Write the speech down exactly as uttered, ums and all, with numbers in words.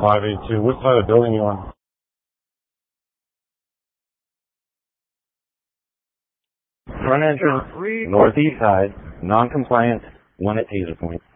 five eighty-two. What side of the building you on? Front entrance, northeast side, non-compliant, one at Taser Point.